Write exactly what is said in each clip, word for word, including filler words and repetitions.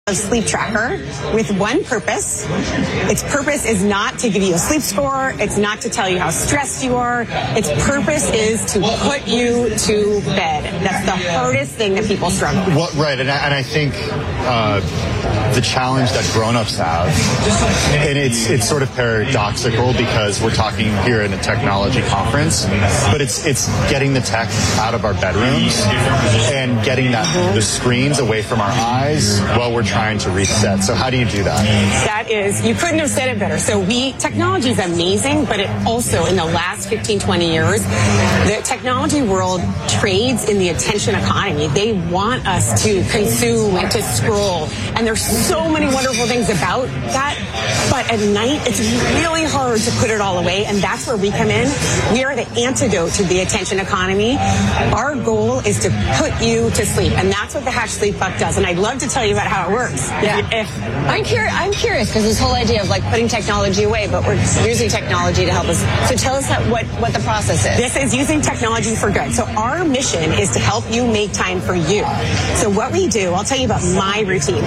A sleep tracker with one purpose. Its purpose is not to give you a sleep score. It's not to tell you how stressed you are. Its purpose is to put you to bed. That's the hardest thing that people struggle with. What, right, and I, and I think uh, the challenge that grown-ups have, and it's it's sort of paradoxical because we're talking here in a technology conference, but it's it's getting the tech out of our bedrooms and getting that the screens away from our eyes while we're trying to reset. So how do you do that? That is, you couldn't have said it better. So we, technology is amazing, but it also, in the last fifteen, twenty years, the technology world trades in the attention economy. They want us to consume and to scroll. And there's so many wonderful things about that. But at night, it's really hard to put it all away. And that's where we come in. We are the antidote to the attention economy. Our goal is to put you to sleep. And that's what the Hatch Sleep Buck does. And I'd love to tell you about how it works. Yeah. If, I'm, curi- I'm curious because this whole idea of like putting technology away, but we're using technology to help us. So tell us how, what, what the process is. This is using technology for good. So our mission is to help you make time for you. So what we do, I'll tell you about my routine.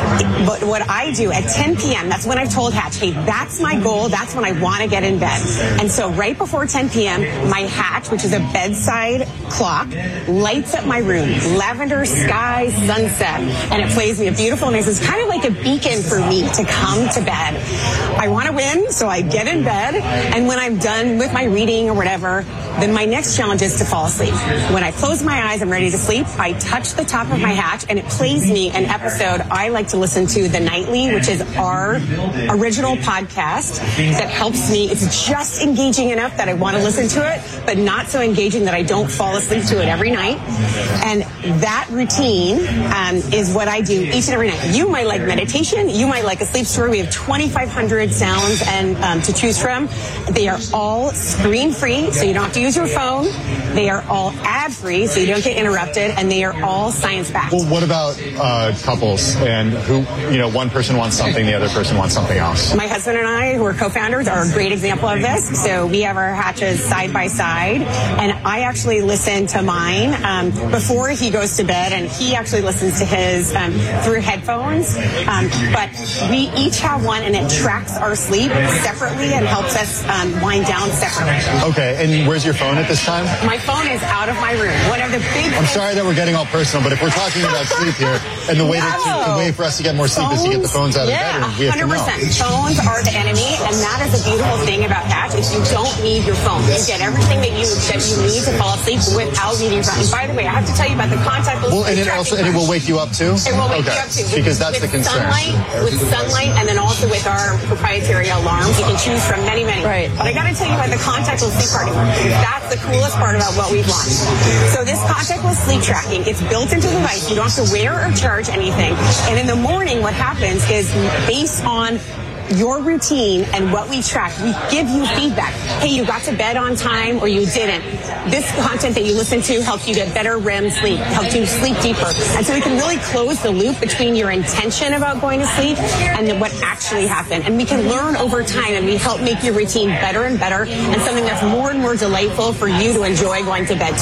But what I do at ten p.m., that's when I've told Hatch, hey, that's my goal. That's when I want to get in bed. And so right before ten p.m., my Hatch, which is a bedside clock, lights up my room. Lavender sky, sunset. And it plays me a beautiful music. It's kind of like a beacon for me to come to bed. I want to win, so I get in bed. And when I'm done with my reading or whatever, then my next challenge is to fall asleep. When I close my eyes, I'm ready to sleep. I touch the top of my Hatch, and it plays me an episode I like to listen to, The Nightly, which is our original podcast that helps me. It's just engaging enough that I want to listen to it, but not so engaging that I don't fall asleep to it every night. And that routine um, is what I do each and every night. You might like meditation. You might like a sleep story. We have twenty-five hundred sounds and um, to choose from. They are all screen-free, so you don't have to use your phone. They are all ad-free, so you don't get interrupted, and they are all science-backed. Well, what about uh, couples and who, you know, one person wants something, the other person wants something else? My husband and I, who are co-founders, are a great example of this. So we have our Hatches side by side, and I actually listen to mine um, before he goes to bed, and he actually listens to his um, through headphones. Um, but we each have one, and it tracks our sleep separately and helps us um, wind down separately. Okay, and where's your phone at this time? My phone is out of my room. One of the big I'm sorry that we're getting all personal, but if we're talking about sleep here, and the way, no. to, the way for us to get more sleep phones, is to get the phones out of yeah, the bedroom, we have one hundred percent. to know. Phones are the enemy, and that is the beautiful thing about Hatch is you don't need your phone. You get everything that you that you need to fall asleep without needing your phone. And by the way, I have to tell you about the contactless. Well, and it also and it will wake you up too. It will wake okay. you up too. Because with, that's with the concern. Sunlight, with sunlight, and then also with our proprietary alarms, you can choose from many, many. Right. But I got to tell you about the contactless sleep party. That's the coolest part about what we've launched. So this contactless sleep tracking, it's built into the device. You don't have to wear or charge anything. And in the morning, what happens is based on your routine and what we track, we give you feedback. Hey, you got to bed on time or you didn't. This content that you listen to helps you get better R E M sleep, helps you sleep deeper. And so we can really close the loop between your intention about going to sleep and then what actually happened. And we can learn over time, and we help make your routine better and better and something that's more and more delightful for you to enjoy going to bed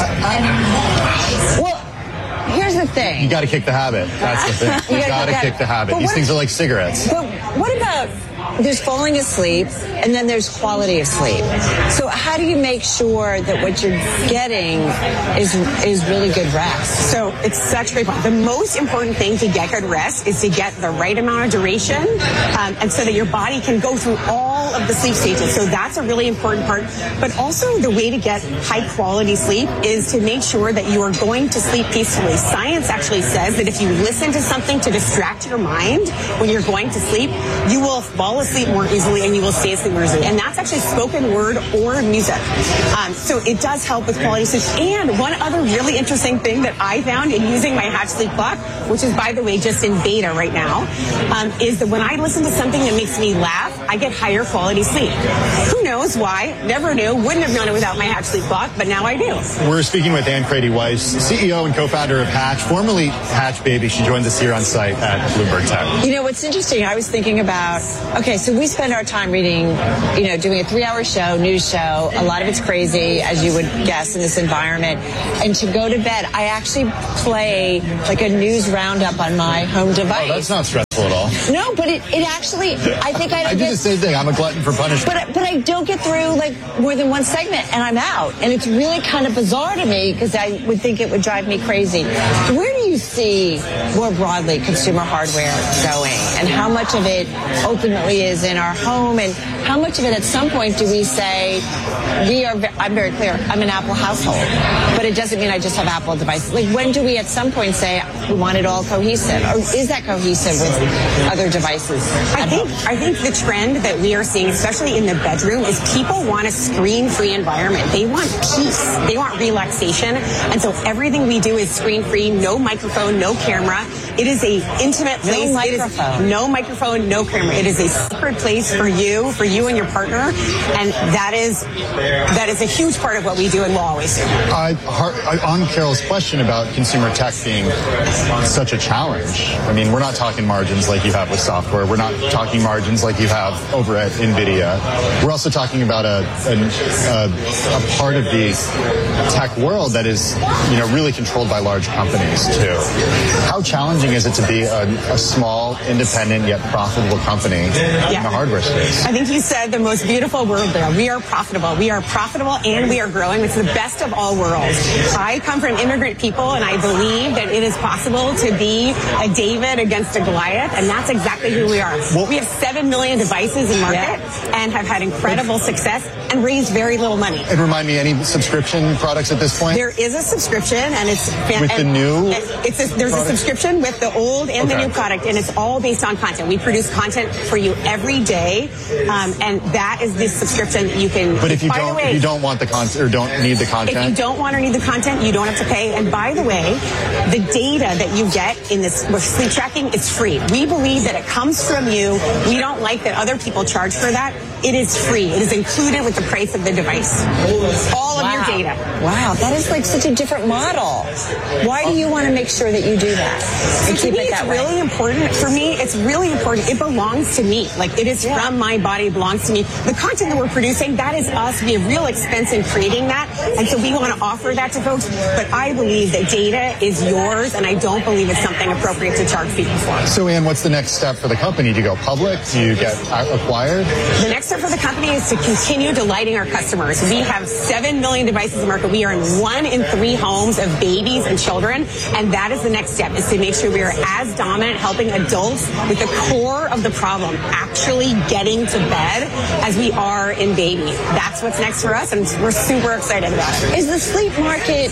to. Well, here's the thing. You got to kick the habit. That's the thing. You, you got to kick the habit. These things are like cigarettes. But what about there's falling asleep and then there's quality of sleep. So how do you make sure that what you're getting is is really good rest? So it's such a great point. The most important thing to get good rest is to get the right amount of duration um, and so that your body can go through all of the sleep stages. So that's a really important part. But also the way to get high quality sleep is to make sure that you are going to sleep peacefully. Science actually says that if you listen to something to distract your mind when you're going to sleep, you will fall asleep more easily and you will stay asleep more easily. And that's actually spoken word or music. Um, so it does help with quality sleep. And one other really interesting thing that I found in using my Hatch Sleep Clock, which is, by the way, just in beta right now, um, is that when I listen to something that makes me laugh, I get higher quality sleep. Who knows why? Never knew. Wouldn't have known it without my Hatch Sleep Clock, but now I do. We're speaking with Ann Crady-Weiss, C E O and co-founder of Hatch, formerly Hatch Baby. She joins us here on site at Bloomberg Tech. You know, what's interesting, I was thinking about, okay, Okay, so we spend our time reading, you know, doing a three-hour show, news show. A lot of it's crazy, as you would guess, in this environment. And to go to bed, I actually play like a news roundup on my home device. Oh, that's not stressful at all. No, but it, it actually, I think I don't I do get, the same thing. I'm a glutton for punishment. But, but I don't get through like more than one segment and I'm out. And it's really kind of bizarre to me because I would think it would drive me crazy. Where do you see more broadly consumer hardware going? And how much of it ultimately is in our home? And how much of it at some point do we say, we are, I'm very clear, I'm an Apple household, but it doesn't mean I just have Apple devices. Like when do we at some point say we want it all cohesive? Or is that cohesive with other devices? I think I think the trend that we are seeing, especially in the bedroom, is people want a screen-free environment. They want peace. They want relaxation. And so everything we do is screen-free, no microphone, no camera. It is a intimate place. No microphone. It is no microphone, no camera. It is a sacred place for you, for you and your partner. And that is that is a huge part of what we do and will always do. I, on Carol's question about consumer tech being such a challenge, I mean, we're not talking margins like you have with software. We're not talking margins like you have over at NVIDIA. We're also talking about a, a, a, a part of the tech world that is, you know, really controlled by large companies too. How challenging is it to be a, a small, independent, yet profitable company yeah. in the hardware space? I think you said the most beautiful word there. We are profitable. We are profitable and we are growing. It's the best of all worlds. I come from immigrant people and I believe that it is possible to be a David against a Goliath, and that's exactly who we are. Well, we have seven million devices in market yeah. and have had incredible success and raised very little money. And remind me, any subscription products at this point? There is a subscription, and it's with and, the new. It's a, there's product? a subscription with the old and okay. the new product, and it's all based on content. We produce content for you every day, um, and that is the subscription you can. But if you by don't, the way, if you don't want the content or don't need the content, if you don't want or need the content, you don't have to pay. And by the way, the data that you get in this with sleep tracking is free. We believe that it comes from you. We don't like that other people charge for that. It is free. It is included with the price of the device. All wow. of your data. Wow, that is like such a different model. Why do you want to make sure that you do that? So and to keep me, it that it's way? really important. For me, it's really important. It belongs to me. Like, it is yeah. from my body, it belongs to me. The content that we're producing, that is us. We have real expense in creating that. And so we want to offer that to folks. But I believe that data is yours, and I don't believe it's something appropriate to charge people for. So, Ann, what's the next step for the company? Do you go public? Do you get acquired? The next step for the company is to continue delighting our customers. We have seven million devices in the market. We are in one in three homes of babies and children. And that is the next step, is to make sure we are as dominant, helping adults with the core of the problem, actually getting to bed, as we are in baby. That's what's next for us, and we're super excited about it. Is the sleep market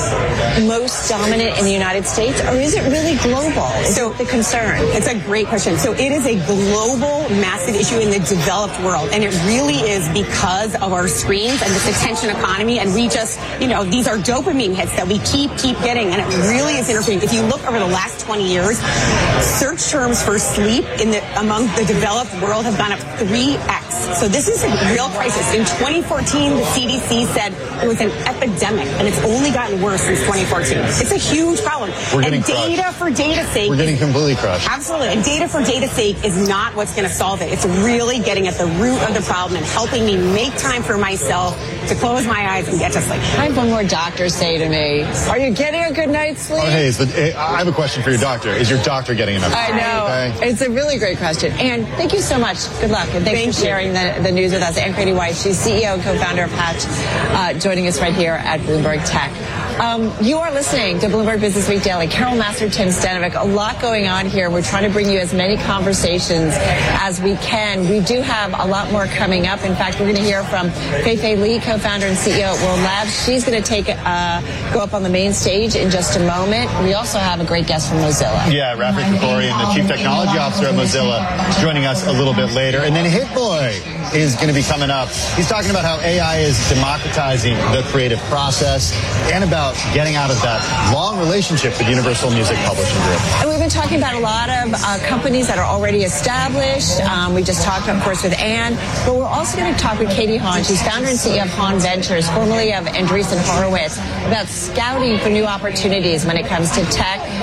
most dominant in the United States, or is it really global? Is so the concern? It's a great question. So it is a global, massive issue in the developed world, and it really is because of our screens and this attention economy. And we just, you know, these are dopamine hits that we keep, keep getting, and it really is interfering. If you look over the last twenty years, search terms for sleep in the among the developed world have gone up three X. So this is a real crisis. In twenty fourteen, the C D C said it was an epidemic, and it's only gotten worse since twenty fourteen. It's a huge problem. We're getting and data crushed. for data's sake. We're getting completely crushed. Absolutely. And data for data's sake is not what's going to solve it. It's really getting at the root of the problem and helping me make time for myself to close my eyes and get to sleep. I have one more doctor say to me, are you getting a good night's sleep? Oh, hey, is the, I have a question for your doctor. Is your doctor getting enough sleep? I know. Okay. It's a really great question. Ann, thank you so much. Good luck. And thanks thank for sharing the, the news with us. Ann Grady-Weiss, she's C E O and co-founder of Hatch, uh, joining us right here at Bloomberg Tech. Um, you are listening to Bloomberg Business Week Daily. Carol Massar, Tim Stanovic, a lot going on here. We're trying to bring you as many conversations as we can. We do have a lot more coming up. In fact, we're going to hear from Fei Fei Li, co-founder and C E O at World Labs. She's going to take uh, go up on the main stage in just a moment. We also have a great guest from Mozilla. Yeah, Raffi Krikorian, the Chief Technology Officer at Mozilla, joining us a little bit later. And then Hit Boy is going to be coming up. He's talking about how A I is democratizing the creative process and about getting out of that long relationship with Universal Music Publishing Group. And we've been talking about a lot of uh, companies that are already established. Um, we just talked, of course, with Ann, but we're also going to talk with Katie Haun. She's founder and C E O of Haun Ventures, formerly of Andreessen Horowitz, about scouting for new opportunities when it comes to tech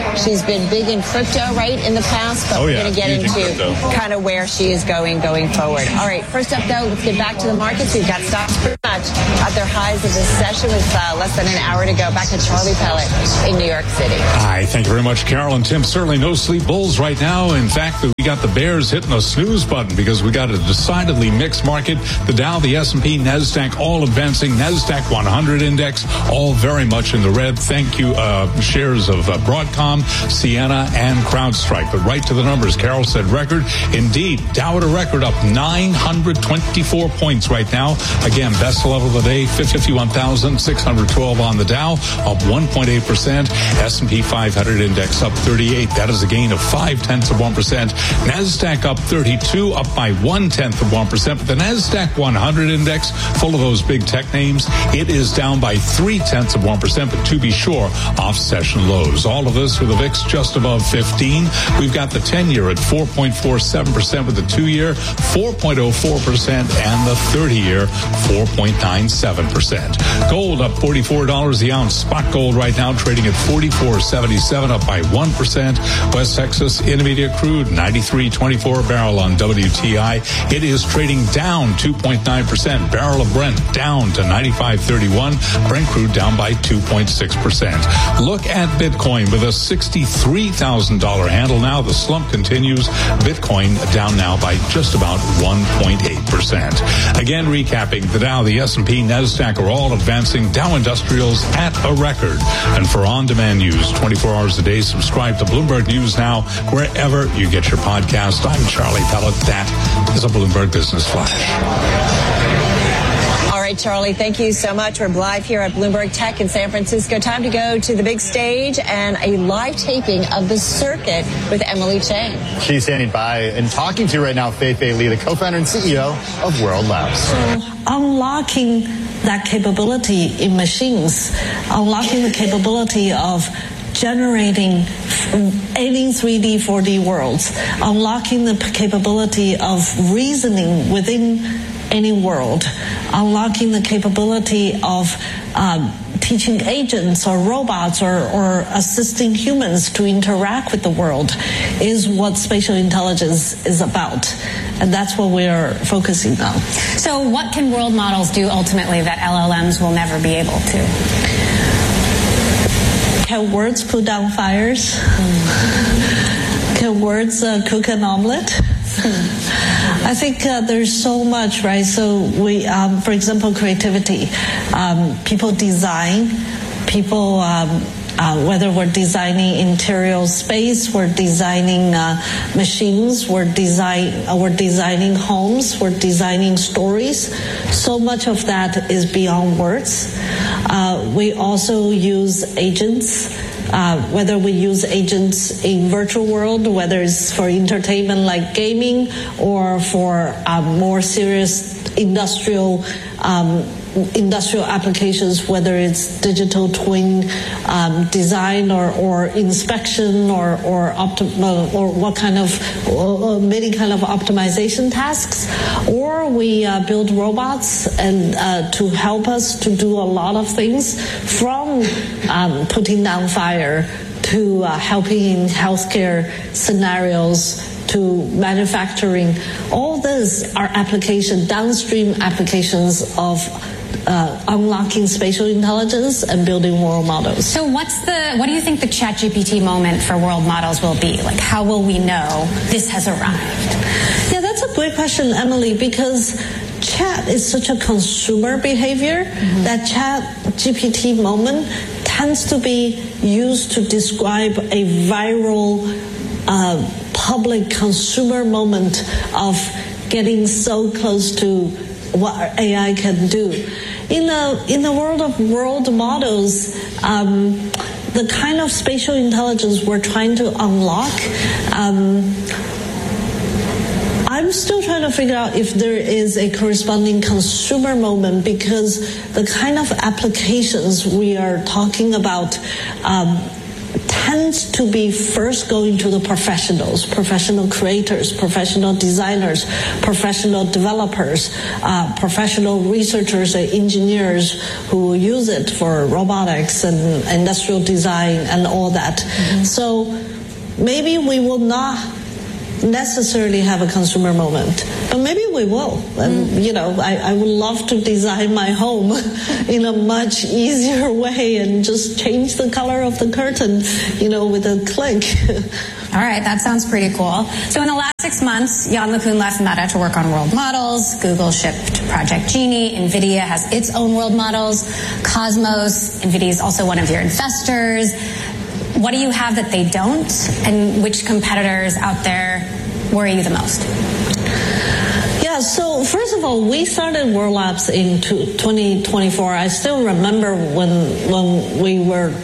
She's been big in crypto, right, in the past, but oh, we're yeah. going to get Huge into in kind of where she is going going forward. All right, first up, though, let's get back to the markets. We've got stocks pretty much at their highs of this session with uh, less than an hour to go. Back to Charlie Pellet in New York City. Hi, thank you very much, Carol and Tim. Certainly no sleep bulls right now. In fact, we got the bears hitting the snooze button because we got a decidedly mixed market. The Dow, the S and P, NASDAQ, all advancing. NASDAQ one hundred index, all very much in the red. Thank you, uh, shares of uh, Broadcom, Ciena, and CrowdStrike. But right to the numbers, Carol said record. Indeed, Dow at a record, up nine hundred twenty-four points right now. Again, best level of the day, fifty-one thousand six hundred twelve on the Dow, up one point eight percent. S and P five hundred index up thirty-eight. That is a gain of five tenths of one percent. NASDAQ up thirty-two, up by one tenth of one percent. But the NASDAQ one hundred index, full of those big tech names, it is down by three tenths of one percent, but to be sure, off session lows. All of this with the V I X just above fifteen. We've got the ten-year at four point four seven percent with the two-year, four point oh four percent, and the thirty-year, four point nine seven percent. Gold up forty-four dollars the ounce. Spot gold right now trading at forty-four seventy-seven, up by one percent. West Texas Intermediate crude, ninety-three twenty-four a barrel on W T I. It is trading down two point nine percent. Barrel of Brent down to ninety-five thirty-one. Brent crude down by two point six percent. Look at Bitcoin with a sixty-three thousand dollars handle now. The slump continues. Bitcoin down now by just about one point eight percent. Again, recapping, the Dow, the S and P, NASDAQ are all advancing. Dow Industrials at a record. And for on-demand news, twenty-four hours a day, subscribe to Bloomberg News Now wherever you get your podcast. I'm Charlie Pellet. That is a Bloomberg Business Flash. All right, Charlie, thank you so much. We're live here at Bloomberg Tech in San Francisco. Time to go to the big stage and a live taping of The Circuit with Emily Chang. She's standing by and talking to you right now, Fei Fei Li, the co-founder and C E O of World Labs. So unlocking that capability in machines, unlocking the capability of generating any three D, four D worlds, unlocking the capability of reasoning within any world, unlocking the capability of um, teaching agents or robots or, or assisting humans to interact with the world is what spatial intelligence is about. And that's what we're focusing on. So what can world models do ultimately that L L Ms will never be able to? Can words put down fires? Mm. Can words uh, cook an omelet? Mm. I think uh, there's so much, right? So we, um, for example, creativity. Um, people design, people, um, uh, whether we're designing interior space, we're designing uh, machines, we're design, uh, we're designing homes, we're designing stories. So much of that is beyond words. Uh, we also use agents. Uh, whether we use agents in virtual world, whether it's for entertainment like gaming or for um, more serious industrial um, industrial applications, whether it's digital twin um, design or, or inspection or or, optim- or what kind of or many kind of optimization tasks, or we uh, build robots and uh, to help us to do a lot of things, from um, putting down fire to uh, helping in healthcare scenarios to manufacturing. All these are application, downstream applications of Uh, unlocking spatial intelligence and building world models. So what's the, what do you think the ChatGPT moment for world models will be? Like, how will we know this has arrived? Yeah, that's a great question, Emily, because chat is such a consumer behavior mm-hmm. that ChatGPT moment tends to be used to describe a viral uh, public consumer moment of getting so close to what A I can do. In the in the world of world models, um, the kind of spatial intelligence we're trying to unlock, um, I'm still trying to figure out if there is a corresponding consumer moment, because the kind of applications we are talking about um, tends to be first going to the professionals, professional creators, professional designers, professional developers, uh, professional researchers and engineers who use it for robotics and industrial design and all that. Mm-hmm. So maybe we will not necessarily have a consumer moment, but maybe we will. And mm. you know, I, I would love to design my home in a much easier way and just change the color of the curtain, you know, with a click. All right, that sounds pretty cool. So in the last six months, Jan LeCun left Meta to work on world models. Google shipped Project Genie. NVIDIA has its own world models. Cosmos, NVIDIA is also one of your investors. What do you have that they don't? And which competitors out there worry you the most? Yeah, so first of all, we started World Labs in twenty twenty-four. I still remember when when we were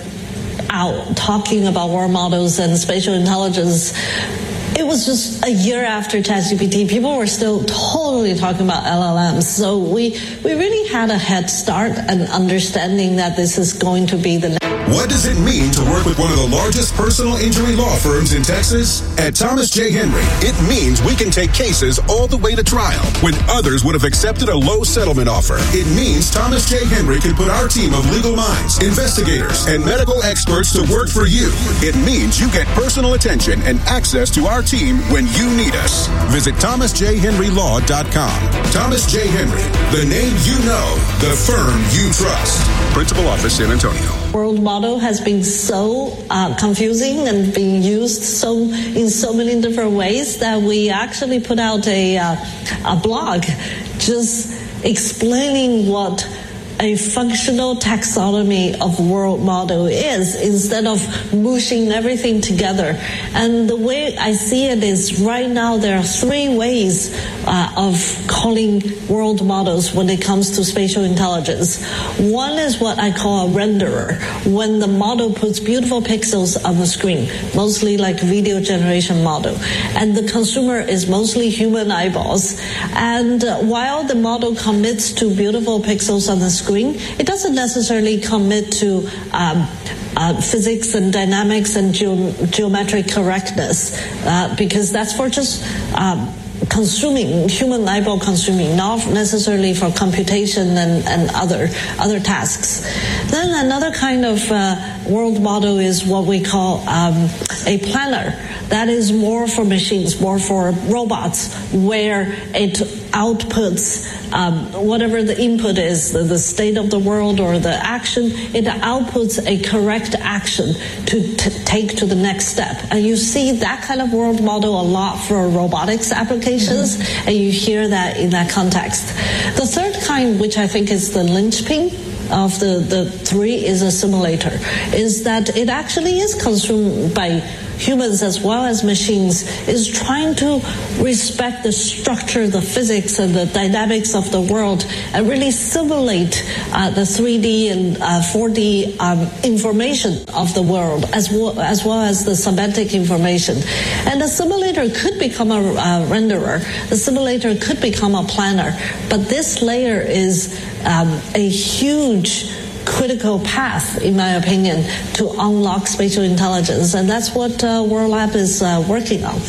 out talking about world models and spatial intelligence. It was just a year after ChatGPT. People were still totally talking about L L Ms. So we, we really had a head start and understanding that this is going to be the next. What does it mean to work with one of the largest personal injury law firms in Texas? At Thomas J. Henry, it means we can take cases all the way to trial when others would have accepted a low settlement offer. It means Thomas J. Henry can put our team of legal minds, investigators, and medical experts to work for you. It means you get personal attention and access to our team when you need us. Visit thomas j henry law dot com. Thomas J. Henry, the name you know, the firm you trust. Principal Office, San Antonio. World model has been so uh, confusing and being used so in so many different ways that we actually put out a uh, a blog just explaining what a functional taxonomy of world model is, instead of mushing everything together. And the way I see it is right now there are three ways uh, of calling world models when it comes to spatial intelligence. One is what I call a renderer, when the model puts beautiful pixels on the screen, mostly like video generation model. And the consumer is mostly human eyeballs. And uh, while the model commits to beautiful pixels on the screen, it doesn't necessarily commit to um, uh, physics and dynamics and ge- geometric correctness, uh, because that's for just um, consuming, human eyeball consuming, not necessarily for computation and, and other other tasks. Then another kind of uh, world model is what we call um, a planner. That is more for machines, more for robots, where it outputs um, whatever the input is, the, the state of the world or the action, it outputs a correct action to t- take to the next step. And you see that kind of world model a lot for robotics applications, mm-hmm. and you hear that in that context. The third kind, which I think is the linchpin of the, the three, is a simulator, is that it actually is consumed by humans as well as machines, is trying to respect the structure, the physics, and the dynamics of the world, and really simulate uh, the three D and uh, four D um, information of the world, as well, as well as the semantic information. And the simulator could become a uh, renderer. The simulator could become a planner. But this layer is um, a huge critical path, in my opinion, to unlock spatial intelligence. And that's what uh, World Lab is uh, working on.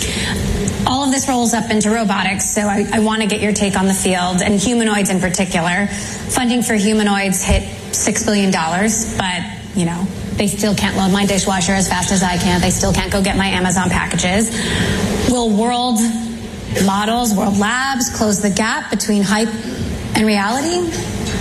All of this rolls up into robotics, so I, I want to get your take on the field, and humanoids in particular. Funding for humanoids hit six billion dollars, but, you know, they still can't load my dishwasher as fast as I can. They still can't go get my Amazon packages. Will world models, world labs, close the gap between hype and reality?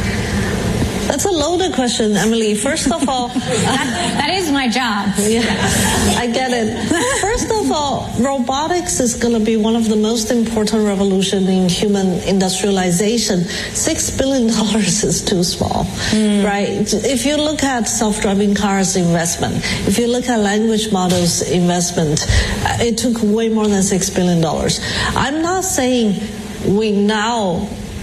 That's a loaded question, Emily. First of all, that, that is my job. Yeah, I get it. First of all, robotics is going to be one of the most important revolutions in human industrialization. Six billion dollars is too small, mm. right? If you look at self-driving cars investment, if you look at language models investment, it took way more than six billion dollars. I'm not saying we now.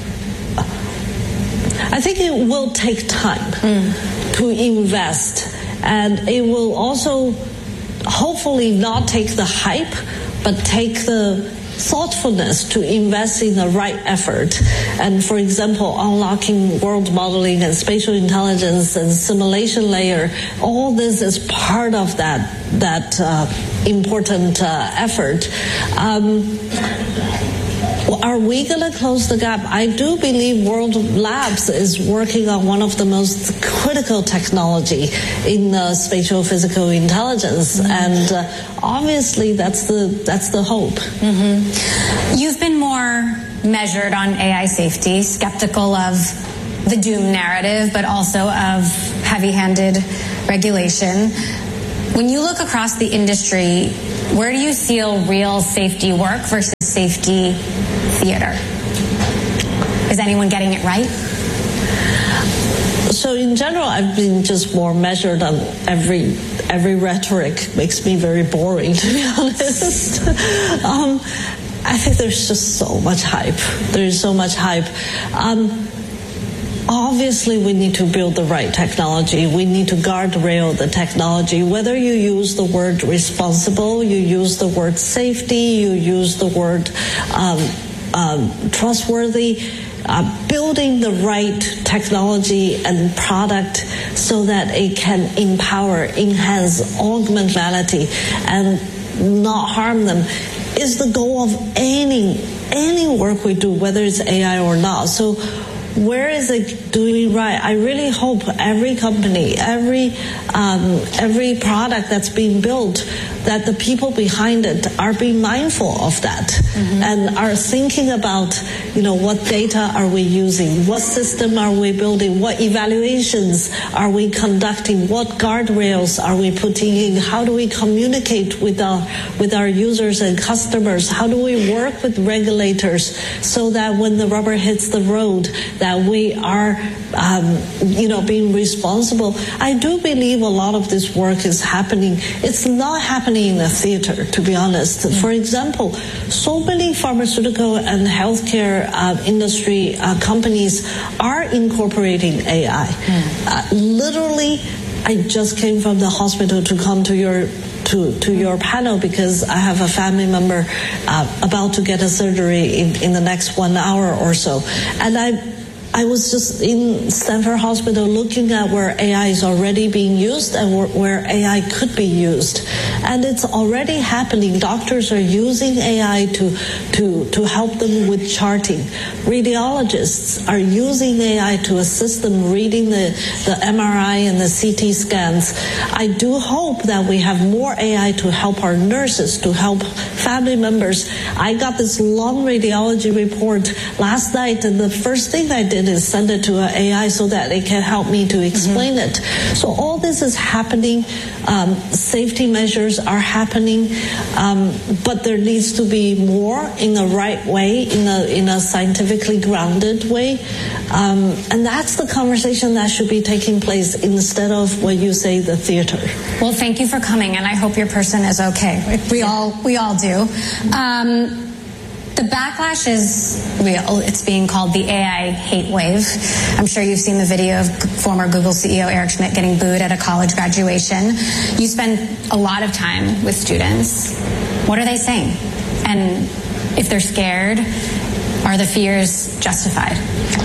I think it will take time mm. to invest, and it will also hopefully not take the hype, but take the thoughtfulness to invest in the right effort. And for example, unlocking world modeling and spatial intelligence and simulation layer, all this is part of that that uh, important uh, effort. Um, Are we going to close the gap? I do believe World Labs is working on one of the most critical technology in uh, spatial physical intelligence, mm-hmm. and uh, obviously that's the that's the hope. Mm-hmm. You've been more measured on A I safety, skeptical of the doom narrative, but also of heavy-handed regulation. When you look across the industry, where do you see real safety work versus safety theater? Is anyone getting it right? So in general, I've been just more measured on every every rhetoric makes me very boring, to be honest. um, I think there's just so much hype. There's so much hype. Um, Obviously, we need to build the right technology. We need to guardrail the technology. Whether you use the word responsible, you use the word safety, you use the word um, um, trustworthy, uh, building the right technology and product so that it can empower, enhance, augment reality, and not harm them is the goal of any any work we do, whether it's A I or not. So where is it doing right? I really hope every company, every um, every product that's being built, that the people behind it are being mindful of that, mm-hmm. and are thinking about, you know, what data are we using, what system are we building, what evaluations are we conducting, what guardrails are we putting in, how do we communicate with our with our users and customers, how do we work with regulators so that when the rubber hits the road, that we are, um, you know, being responsible. I do believe a lot of this work is happening. It's not happening in the theater, to be honest. For example, so many pharmaceutical and healthcare uh, industry uh, companies are incorporating A I. Mm. Uh, literally, I just came from the hospital to come to your to, to your panel because I have a family member uh, about to get a surgery in, in the next one hour or so. And I I was just in Stanford Hospital looking at where A I is already being used and where, where A I could be used. And it's already happening. Doctors are using A I to, to, to help them with charting. Radiologists are using A I to assist them reading the, the M R I and the C T scans. I do hope that we have more A I to help our nurses, to help family members. I got this long radiology report last night, and the first thing I did is send it to an A I so that it can help me to explain mm-hmm. it. So all this is happening. Um, safety measures are happening, um, but there needs to be more in the right way, in a in a scientifically grounded way, um, and that's the conversation that should be taking place instead of what you say, the theater. Well, thank you for coming, and I hope your person is okay. We all we all do. Um, The backlash is real. It's being called the A I hate wave. I'm sure you've seen the video of former Google C E O Eric Schmidt getting booed at a college graduation. You spend a lot of time with students. What are they saying? And if they're scared, are the fears justified?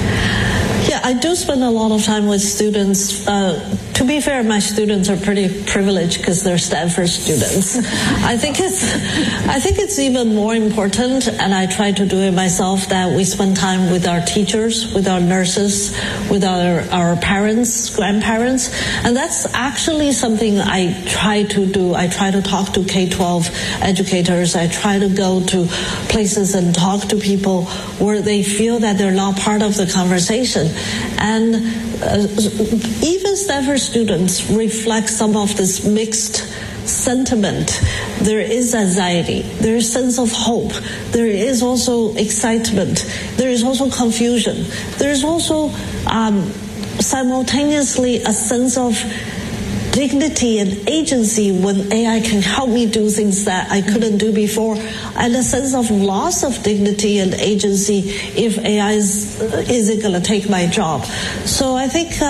Yeah, I do spend a lot of time with students. Uh, to be fair, my students are pretty privileged because they're Stanford students. I think it's, I think it's even more important, and I try to do it myself, that we spend time with our teachers, with our nurses, with our, our parents, grandparents. And that's actually something I try to do. I try to talk to K twelve educators. I try to go to places and talk to people where they feel that they're not part of the conversation. And uh, even Stanford students reflect some of this mixed sentiment. There is anxiety. There is sense of hope. There is also excitement. There is also confusion. There is also um, simultaneously a sense of dignity and agency when A I can help me do things that I couldn't do before, and a sense of loss of dignity and agency if A I is, isn't going to take my job. So I think uh,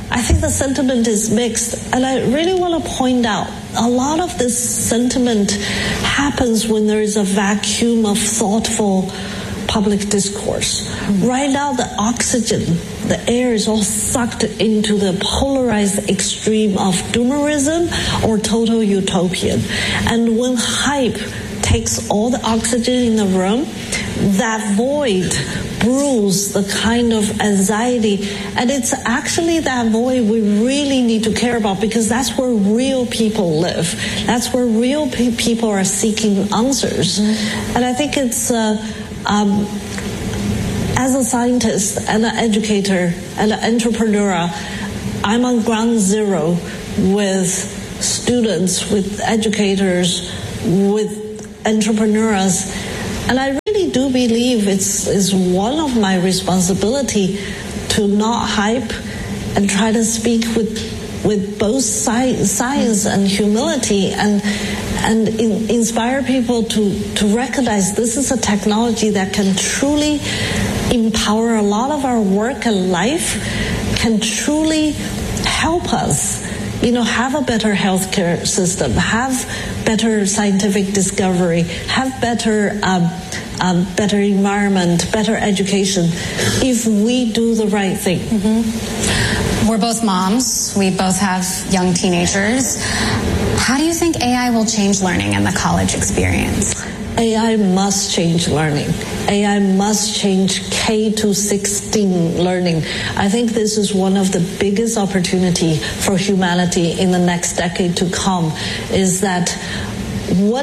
I think the sentiment is mixed, and I really want to point out a lot of this sentiment happens when there is a vacuum of thoughtful public discourse. Mm-hmm. Right now, the oxygen, the air is all sucked into the polarized extreme of doomerism or total utopian. And when hype takes all the oxygen in the room, that void brews the kind of anxiety, and it's actually that void we really need to care about, because that's where real people live. That's where real pe- people are seeking answers. Mm-hmm. And I think it's uh, um, as a scientist and an educator and an entrepreneur, I'm on ground zero with students, with educators, with entrepreneurs, and I really do believe it's, it's one of my responsibility to not hype and try to speak with with both sci- science and humility, and and in, inspire people to, to recognize this is a technology that can truly empower a lot of our work and life, can truly help us, you know, have a better healthcare system, have better scientific discovery, have better um, um, better environment, better education, if we do the right thing. Mm-hmm. We're both moms. We both have young teenagers. How do you think A I will change learning and the college experience? A I must change learning. A I must change K to sixteen learning. I think this is one of the biggest opportunity for humanity in the next decade to come, is that what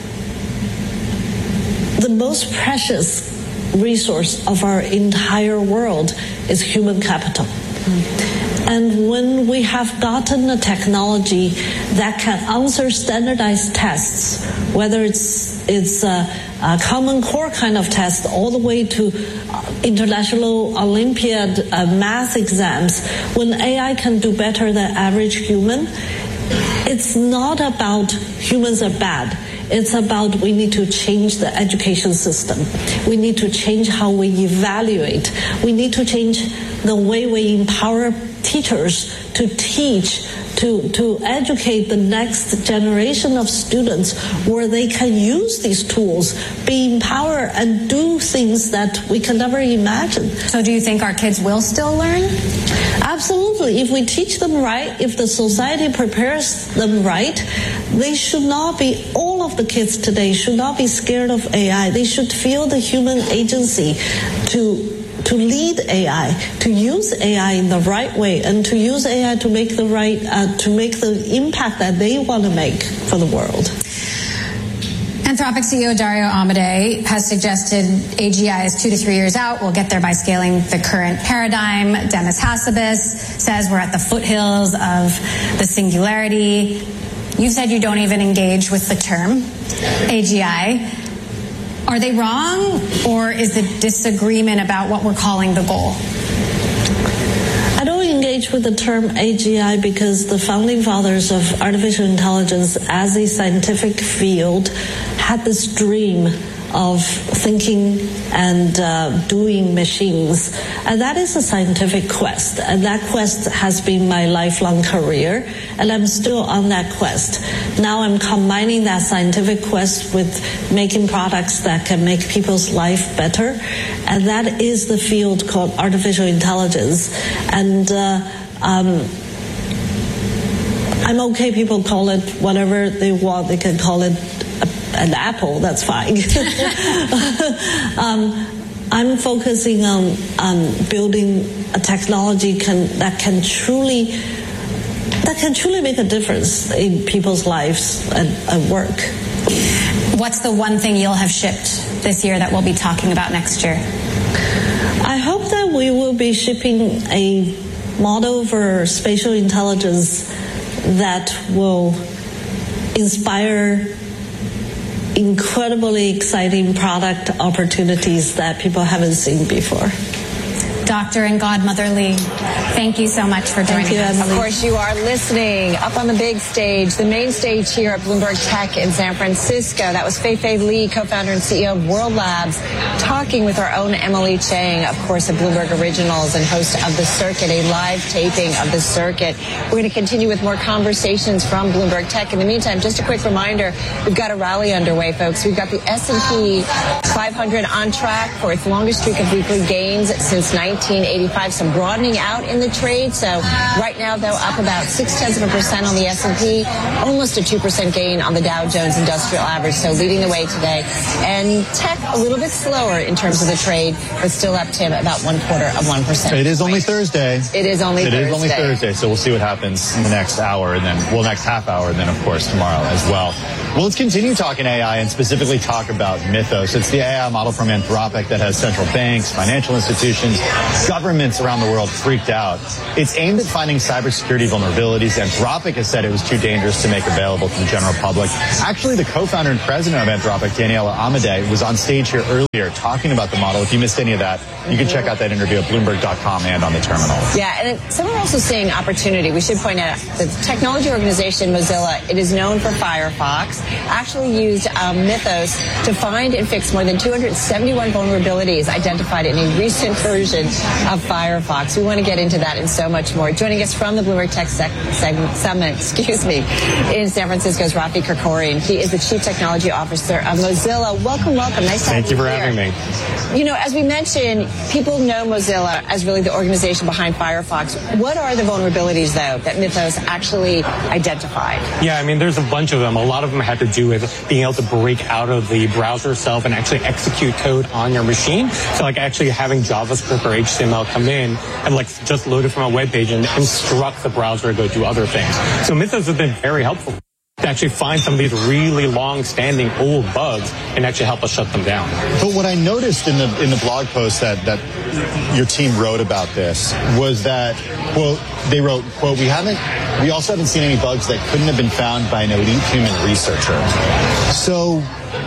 the most precious resource of our entire world is human capital. Mm. And when we have gotten a technology that can answer standardized tests, whether it's it's a, a Common Core kind of test all the way to international Olympiad uh, math exams, when A I can do better than average human, it's not about humans are bad. It's about we need to change the education system. We need to change how we evaluate. We need to change the way we empower teachers to teach, to, to educate the next generation of students where they can use these tools, be empowered, and do things that we can never imagine. So do you think our kids will still learn? Absolutely. If we teach them right, if the society prepares them right, they should not be, all of the kids today should not be scared of A I. They should feel the human agency to to lead A I, to use A I in the right way, and to use A I to make the right, uh, to make the impact that they want to make for the world. Anthropic C E O Dario Amodei has suggested A G I is two to three years out. We'll get there by scaling the current paradigm. Demis Hassabis says we're at the foothills of the singularity. You said you don't even engage with the term A G I. Are they wrong, or is the disagreement about what we're calling the goal? I don't engage with the term A G I because the founding fathers of artificial intelligence as a scientific field had this dream of thinking and uh, doing machines. And that is a scientific quest. And that quest has been my lifelong career. And I'm still on that quest. Now I'm combining that scientific quest with making products that can make people's life better. And that is the field called artificial intelligence. And uh, um, I'm okay, people call it whatever they want. They can call it an apple, that's fine. um, I'm focusing on, on building a technology can, that can truly that can truly make a difference in people's lives and, and work. What's the one thing you'll have shipped this year that we'll be talking about next year? I hope that we will be shipping a model for spatial intelligence that will inspire incredibly exciting product opportunities that people haven't seen before. Doctor and Godmother Lee. Thank you so much for joining Thank you, us. Of course, you are listening up on the big stage, the main stage here at Bloomberg Tech in San Francisco. That was Fei-Fei Li, co-founder and C E O of World Labs, talking with our own Emily Chang, of course, of Bloomberg Originals and host of The Circuit, a live taping of The Circuit. We're going to continue with more conversations from Bloomberg Tech. In the meantime, just a quick reminder, we've got a rally underway, folks. We've got the S and P five hundred on track for its longest streak of weekly gains since nineteen eighty-five. Some broadening out in the trade. So right now, though, up about six tenths of a percent on the S and P, almost a two percent gain on the Dow Jones Industrial Average. So leading the way today. And tech a little bit slower in terms of the trade, but still up, Tim, about one quarter of one percent. It is only Thursday. It is only it Thursday. It is only Thursday. So we'll see what happens in the next hour and then, well, next half hour and then, of course, tomorrow as well. Well, let's continue talking A I and specifically talk about Mythos. It's the A I model from Anthropic that has central banks, financial institutions, governments around the world freaked out. It's aimed at finding cybersecurity vulnerabilities. Anthropic has said it was too dangerous to make available to the general public. Actually, the co-founder and president of Anthropic, Daniela Amodei, was on stage here earlier talking about the model. If you missed any of that, you can check out that interview at Bloomberg dot com and on the terminal. Yeah, and it, some are also seeing opportunity. We should point out the technology organization Mozilla, it is known for Firefox, actually used um, Mythos to find and fix more than two hundred seventy-one vulnerabilities identified in a recent version of Firefox. We want to get into that and so much more. Joining us from the Bloomberg Tech Sec- Seg- Summit, excuse me, in San Francisco is Rafi Krikorian. He is the Chief Technology Officer of Mozilla. Welcome, welcome. Nice to have you Thank you for here. having me. You know, as we mentioned, people know Mozilla as really the organization behind Firefox. What are the vulnerabilities, though, that Mythos actually identified? Yeah, I mean, there's a bunch of them. A lot of them have to do with being able to break out of the browser itself and actually execute code on your machine. So, like, actually having JavaScript or H T M L come in and, like, just load it from a web page and instruct the browser to go do other things. So Mythos has been very helpful to actually find some of these really long-standing old bugs and actually help us shut them down. But what I noticed in the in the blog post that, that your team wrote about this was that, quote, they wrote, quote, we haven't, we also haven't seen any bugs that couldn't have been found by an elite human researcher. So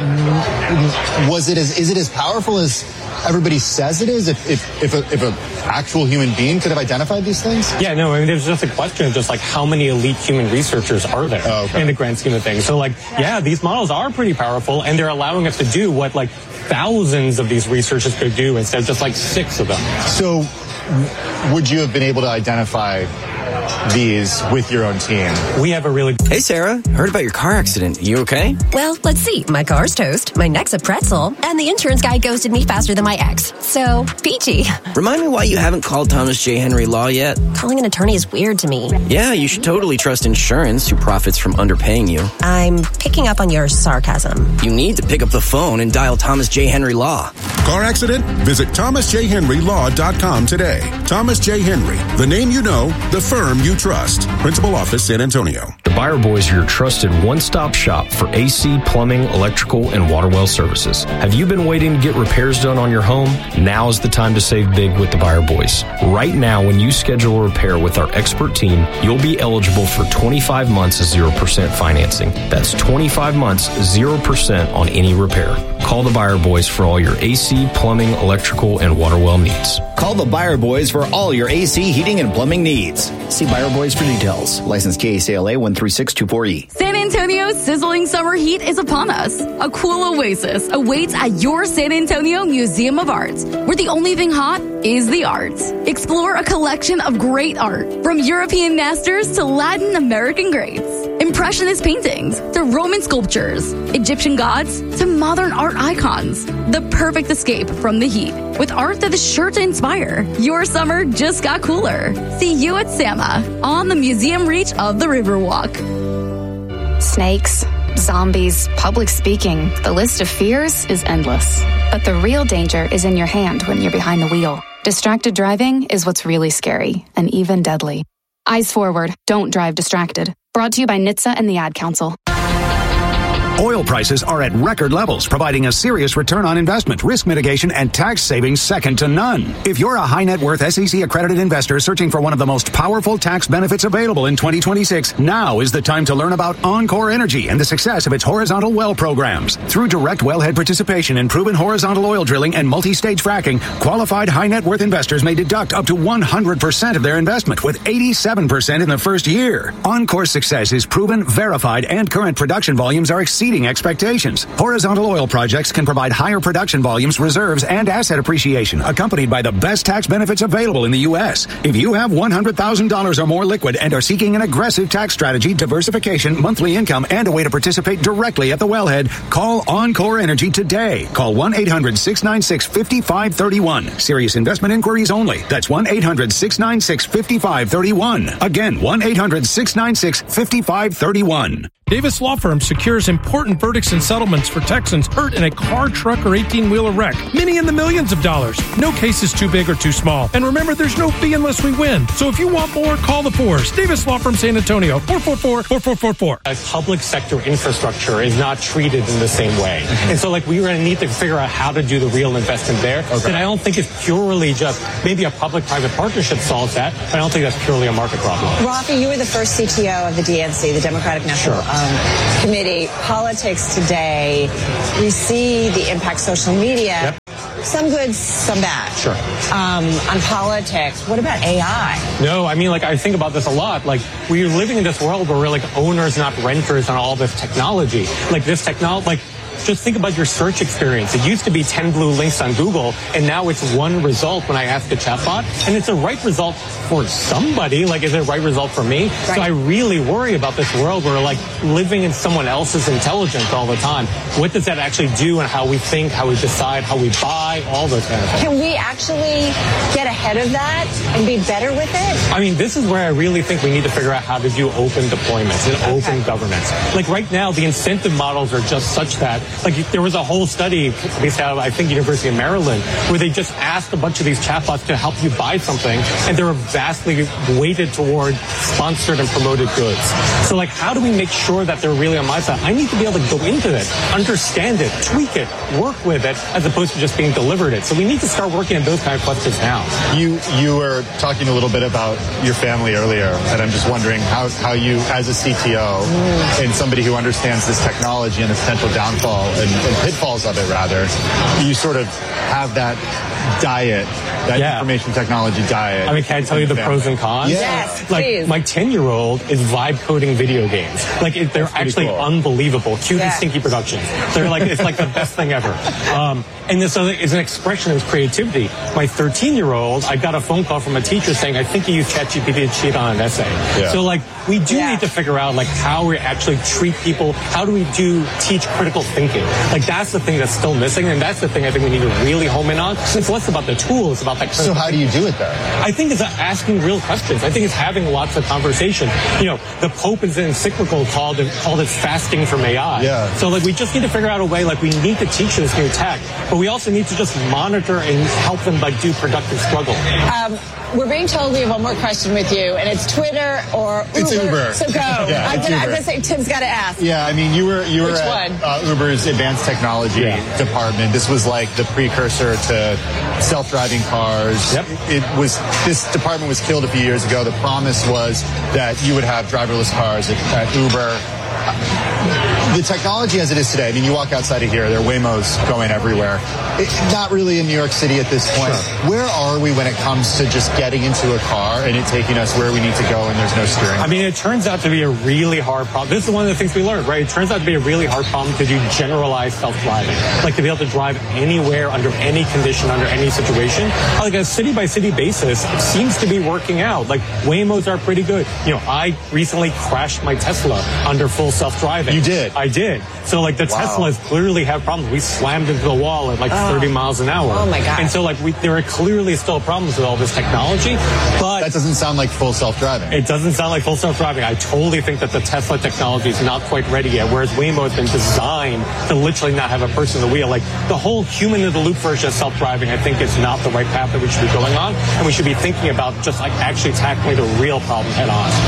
was it as, is it as powerful as everybody says it is? If if if a, if a actual human being could have identified these things? Yeah, no, I mean, there's just a question of just like how many elite human researchers are there oh, okay. in the grand scheme of things. So like, yeah, these models are pretty powerful and they're allowing us to do what like thousands of these researchers could do instead of just like six of them. So would you have been able to identify these with your own team? We have a really... Hey, Sarah. Heard about your car accident. You okay? Well, let's see. My car's toast, my neck's a pretzel, and the insurance guy ghosted me faster than my ex. So, peachy. Remind me why you haven't called Thomas J. Henry Law yet. Calling an attorney is weird to me. Yeah, you should totally trust insurance who profits from underpaying you. I'm picking up on your sarcasm. You need to pick up the phone and dial Thomas J. Henry Law. Car accident? Visit thomas j henry law dot com today. Thomas J. Henry, the name you know, the firm you trust. Principal office, San Antonio. The Buyer Boys are your trusted one-stop shop for A C, plumbing, electrical, and water well services. Have you been waiting to get repairs done on your home? Now is the time to save big with the Buyer Boys. Right now, when you schedule a repair with our expert team, you'll be eligible for twenty-five months of zero percent financing. That's twenty-five months, zero percent on any repair. Call the Buyer Boys for all your A C, plumbing, electrical, and water well needs. Call the Buyer Boys for all your A C, heating, and plumbing needs. See Buyer Boys for details. License K A C L A one three six two four E. San Antonio's sizzling summer heat is upon us. A cool oasis awaits at your San Antonio Museum of Arts, where the only thing hot is the arts. Explore a collection of great art, from European masters to Latin American greats. Impressionist paintings to Roman sculptures, Egyptian gods to modern art icons. The perfect escape from the heat with art that is sure to inspire. Your summer just got cooler. See you at S A M A on the museum reach of the Riverwalk. Snakes, zombies, public speaking. The list of fears is endless. But the real danger is in your hand when you're behind the wheel. Distracted driving is what's really scary and even deadly. Eyes forward, don't drive distracted. Brought to you by N H T S A and the Ad Council. Oil prices are at record levels, providing a serious return on investment, risk mitigation, and tax savings second to none. If you're a high net worth S E C accredited investor searching for one of the most powerful tax benefits available in twenty twenty-six, now is the time to learn about Encore Energy and the success of its horizontal well programs. Through direct wellhead participation in proven horizontal oil drilling and multi-stage fracking, qualified high net worth investors may deduct up to one hundred percent of their investment, with eighty-seven percent in the first year. Encore's success is proven, verified, and current production volumes are exceeding expectations. Horizontal oil projects can provide higher production volumes, reserves, and asset appreciation, accompanied by the best tax benefits available in the U S. If you have one hundred thousand dollars or more liquid and are seeking an aggressive tax strategy, diversification, monthly income, and a way to participate directly at the wellhead, call Encore Energy today. Call one eight hundred six nine six five five three one. Serious investment inquiries only. That's one eight hundred six nine six five five three one. Again, one eight hundred six nine six five five three one. Davis Law Firm secures important verdicts and settlements for Texans hurt in a car, truck, or eighteen-wheeler wreck. Many in the millions of dollars. No case is too big or too small. And remember, there's no fee unless we win. So if you want more, call the force. Davis Law Firm San Antonio, four four four, four four four four. Public sector infrastructure is not treated in the same way. And so, like, we're going to need to figure out how to do the real investment there. Okay. And I don't think it's purely just, maybe a public-private partnership solves that, but I don't think that's purely a market problem. Rafi, you were the first C T O of the D N C, the Democratic National Sure. um, Committee. Politics today, we see the impact social media. Yep. Some good, some bad. Sure. Um, on politics, what about A I? No, I mean, like, I think about this a lot. Like, we're living in this world where we're like owners, not renters on all this technology. Like, this technology, like, just think about your search experience. It used to be ten blue links on Google, and now it's one result when I ask a chatbot, and it's a right result for somebody. Like, is it a right result for me? Right. So I really worry about this world where we're, like, living in someone else's intelligence all the time. What does that actually do and how we think, how we decide, how we buy, all those kind of things? Can we actually get ahead of that and be better with it? I mean, this is where I really think we need to figure out how to do open deployments and okay. open governance. Like, right now, the incentive models are just such that, like, there was a whole study based out of, I think, University of Maryland, where they just asked a bunch of these chatbots to help you buy something, and they were vastly weighted toward sponsored and promoted goods. So, like, how do we make sure that they're really on my side? I need to be able to go into it, understand it, tweak it, work with it, as opposed to just being delivered it. So we need to start working on those kind of questions now. You you were talking a little bit about your family earlier, and I'm just wondering how, how you, as a C T O mm. and somebody who understands this technology and the potential downfall and, and pitfalls of it, rather, you sort of have that diet, that yeah. information technology diet. I mean, can I tell you the family. pros and cons? Yeah. Yes, like, please. My ten-year-old is vibe coding video games. Like, it, they're actually cool. unbelievable. Cute yeah. and stinky productions. They're like, it's like the best thing ever. Um, and this is an expression of creativity. My thirteen-year-old, I got a phone call from a teacher saying, I think you used ChatGPT to cheat on an essay. Yeah. So, like, we do yeah. need to figure out, like, how we actually treat people. How do we do teach critical thinking? Like, that's the thing that's still missing, and that's the thing I think we need to really home in on. It's less about the tool, it's about that. So how do you do it, though? I think it's asking real questions. I think it's having lots of conversation. You know, the Pope is an encyclical called called it fasting from A I. Yeah. So, like, we just need to figure out a way, like, we need to teach this new tech, but we also need to just monitor and help them, like, do productive struggle. Um, we're being told we have one more question with you, and it's Twitter or Uber. It's Uber. So go. yeah, I'm going to say Tim's got to ask. Yeah, I mean, you were you Which were at one? Uh, Uber's advanced technology yeah. department. This was like the precursor to self-driving cars. Yep. It was this department was killed a few years ago. The promise was that you would have driverless cars at, at Uber. The technology as it is today, I mean, you walk outside of here, there are Waymos going everywhere. It, not really in New York City at this point. Sure. Where are we when it comes to just getting into a car and it taking us where we need to go and there's no steering? I mean, it turns out to be a really hard problem. This is one of the things we learned, right? It turns out to be a really hard problem to do generalized self-driving. Like, to be able to drive anywhere, under any condition, under any situation. Like, a city-by-city basis, it seems to be working out. Like, Waymos are pretty good. You know, I recently crashed my Tesla under full self-driving. You did? I did. So, like, the wow. Teslas clearly have problems. We slammed into the wall at, like, oh. thirty miles an hour. Oh, my God. And so, like, we, there are clearly still problems with all this technology, but... That doesn't sound like full self-driving. It doesn't sound like full self-driving. I totally think that the Tesla technology is not quite ready yet, whereas Waymo has been designed to literally not have a person in the wheel. Like, the whole human-in-the-loop version of self-driving, I think, is not the right path that we should be going on, and we should be thinking about just, like, actually tackling the real problem head-on.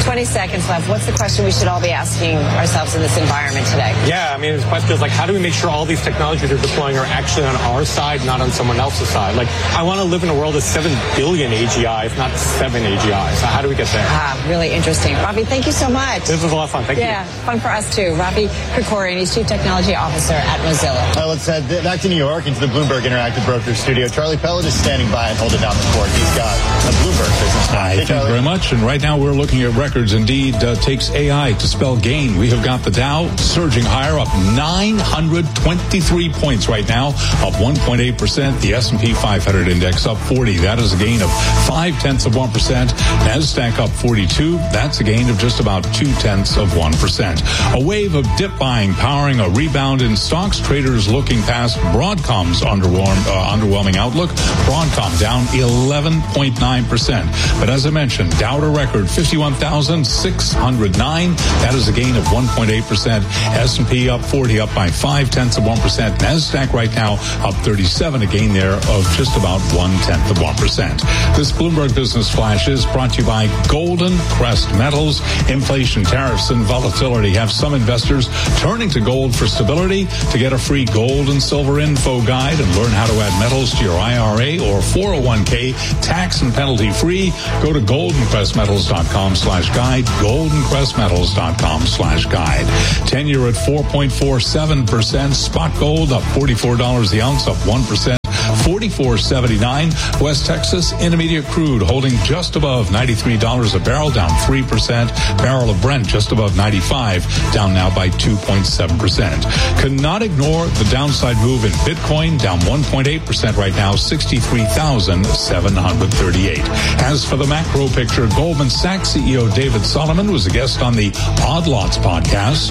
twenty seconds left. What's the question we should all be asking ourselves in this environment today? Yeah, I mean, the question is like, how do we make sure all these technologies they're deploying are actually on our side, not on someone else's side? Like, I want to live in a world of seven billion A G Is, not seven A G Is. So how do we get there? Ah, really interesting. Ravi, thank you so much. This was a lot of fun. Thank yeah, you. Yeah, fun for us too. Ravi Krikorian, he's Chief Technology Officer at Mozilla. All right, let's head back to New York into the Bloomberg Interactive Brokers studio. Charlie Pellet is standing by and holding down the fort. He's got a Bloomberg business plan. Hey, thank you very much. And right now we're looking at records. Indeed, uh, takes A I to spell gain. We have got the Dow surging higher, up nine hundred twenty-three points right now, up one point eight percent. The S and P five hundred index up forty. That is a gain of five tenths of one percent. NASDAQ up forty-two. That's a gain of just about two tenths of one percent. A wave of dip buying powering a rebound in stocks. Traders looking past Broadcom's underwarm, uh, underwhelming outlook. Broadcom down eleven point nine percent. But as I mentioned, Dow to record fifty-one thousand six hundred nine. That is a gain of one point eight percent. S and P up forty, up by five tenths of one percent. NASDAQ right now up thirty-seven, a gain there of just about one tenth of one percent. This Bloomberg Business Flash is brought to you by Golden Crest Metals. Inflation, tariffs, and volatility have some investors turning to gold for stability. To get a free gold and silver info guide and learn how to add metals to your I R A or four oh one k tax and penalty free, go to goldencrestmetals.com slash guide, goldencrestmetals.com slash guide. ten-year at four point four seven percent. Spot gold up forty-four dollars the ounce, up one percent. forty-four seventy-nine. West Texas Intermediate crude holding just above ninety-three dollars a barrel, down three percent. Barrel of Brent just above ninety-five, down now by two point seven percent. Cannot ignore the downside move in Bitcoin, down one point eight percent right now, sixty-three thousand seven hundred thirty-eight. As for the macro picture, Goldman Sachs C E O David Solomon was a guest on the Odd Lots podcast.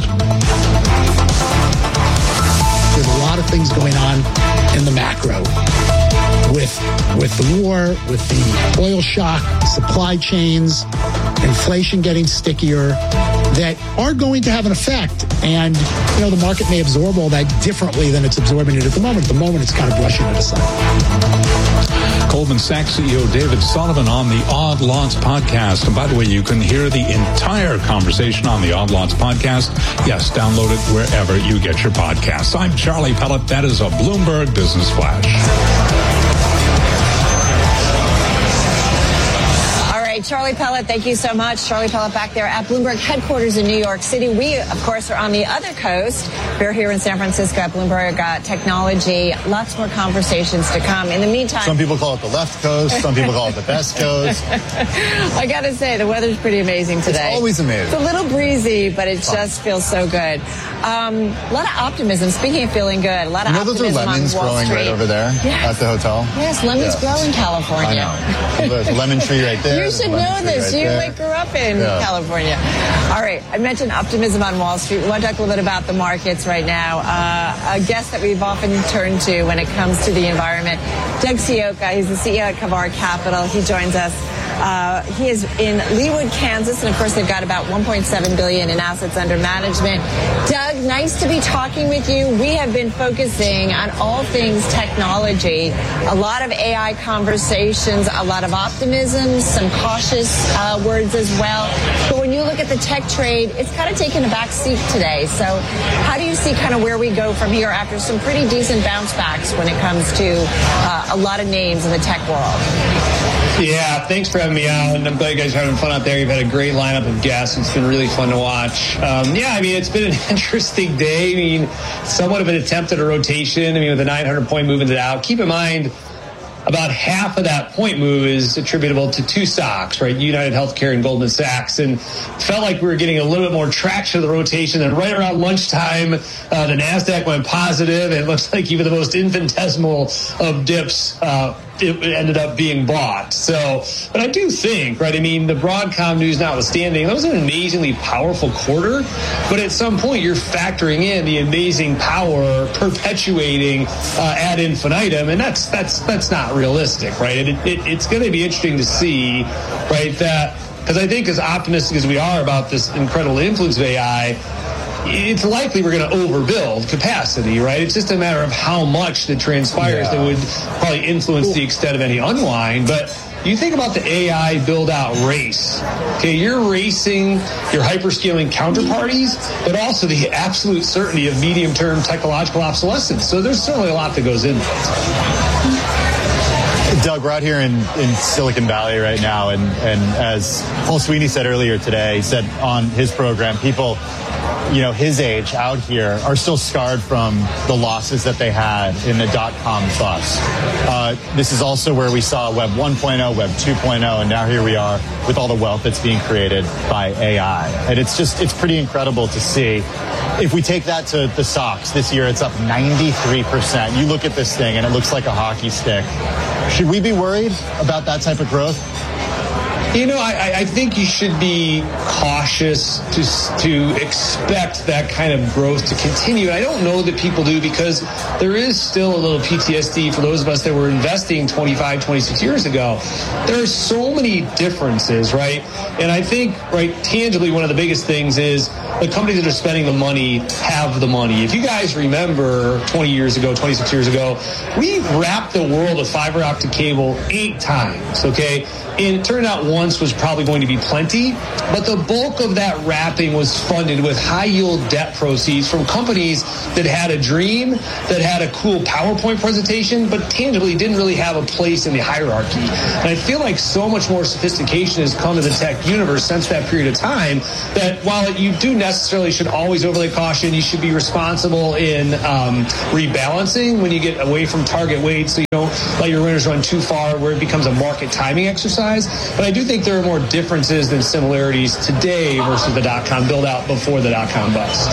There's a lot of things going on in the macro with with the war, with the oil shock, supply chains, inflation getting stickier, that are going to have an effect. And, you know, the market may absorb all that differently than it's absorbing it at the moment. At the moment, it's kind of brushing it aside. Goldman Sachs C E O David Solomon on the Odd Lots podcast. And by the way, you can hear the entire conversation on the Odd Lots podcast. Yes, download it wherever you get your podcasts. I'm Charlie Pellet. That is a Bloomberg Business Flash. Charlie Pellet, thank you so much. Charlie Pellet back there at Bloomberg headquarters in New York City. We, of course, are on the other coast. We're here in San Francisco at Bloomberg uh, Technology. Lots more conversations to come. In the meantime, some people call it the left coast. Some people call it the best coast. I got to say, the weather's pretty amazing today. It's always amazing. It's a little breezy, but it just feels so good. Um, a lot of optimism. Speaking of feeling good, a lot of you know optimism those are lemons on Wall growing Street. right over there yes. at the hotel? Yes, lemons yeah. grow in California. I know. There's a lemon tree right there. You should know this. Right you there. like grew up in yeah. California. All right. I mentioned optimism on Wall Street. We want to talk a little bit about the markets right now. Uh, a guest that we've often turned to when it comes to the environment, Doug Sioka. He's the C E O at Kavar Capital. He joins us. Uh, he is in Leawood, Kansas, and of course they've got about one point seven billion dollars in assets under management. Doug, nice to be talking with you. We have been focusing on all things technology, a lot of A I conversations, a lot of optimism, some cautious uh, words as well. But when you look at the tech trade, it's kind of taken a back seat today. So how do you see kind of where we go from here after some pretty decent bounce backs when it comes to uh, a lot of names in the tech world? Yeah, thanks for having me out, and I'm glad you guys are having fun out there. You've had a great lineup of guests. It's been really fun to watch. Um, yeah, I mean, it's been an interesting day. I mean, somewhat of an attempt at a rotation. I mean, with a nine hundred point move into the Dow. Keep in mind, about half of that point move is attributable to two stocks, right? United Healthcare and Goldman Sachs. And it felt like we were getting a little bit more traction of the rotation. And right around lunchtime, uh, the NASDAQ went positive. And it looks like even the most infinitesimal of dips uh, it ended up being bought. So, but I do think, right, I mean, the Broadcom news notwithstanding, that was an amazingly powerful quarter. But at some point, you're factoring in the amazing power perpetuating uh, ad infinitum. And that's that's that's not realistic, right? It, it, it's going to be interesting to see, right, that because I think as optimistic as we are about this incredible influence of A I, it's likely we're going to overbuild capacity, right? It's just a matter of how much that transpires yeah. that would probably influence the extent of any unwind. But you think about the A I build-out race. Okay, you're racing your hyperscaling counterparties, but also the absolute certainty of medium-term technological obsolescence. So there's certainly a lot that goes into it. Doug, we're out here in, in Silicon Valley right now, and, and as Paul Sweeney said earlier today, he said on his program, people, you know, his age out here are still scarred from the losses that they had in the dot-com bust. Uh, this is also where we saw Web one point oh, Web two point oh, and now here we are with all the wealth that's being created by A I. And it's just, it's pretty incredible to see. If we take that to the stocks, this year it's up ninety-three percent. You look at this thing and it looks like a hockey stick. Should we be worried about that type of growth? You know, I, I think you should be cautious to to expect that kind of growth to continue. And I don't know that people do, because there is still a little P T S D for those of us that were investing twenty-five, twenty-six years ago. There are so many differences, right? And I think, right, tangibly, one of the biggest things is the companies that are spending the money have the money. If you guys remember twenty years ago, twenty-six years ago, we wrapped the world with fiber optic cable eight times, okay? And it turned out once was probably going to be plenty, but the bulk of that wrapping was funded with high-yield debt proceeds from companies that had a dream, that had a cool PowerPoint presentation, but tangibly didn't really have a place in the hierarchy. And I feel like so much more sophistication has come to the tech universe since that period of time that while you do necessarily should always overlay caution, you should be responsible in um, rebalancing when you get away from target weight, so you don't let your winners run too far where it becomes a market timing exercise. But I do think there are more differences than similarities today versus the dot-com build-out before the dot-com bust.